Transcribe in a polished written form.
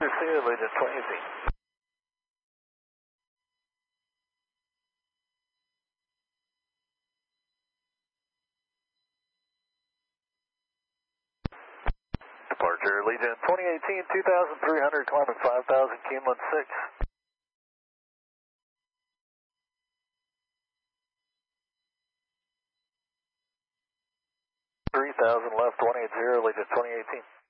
See you, Legion 2018. Departure, Legion 2018, 2,300, climbing 5,000, Cumulus 6. 3,000 left, 180, Legion 2018.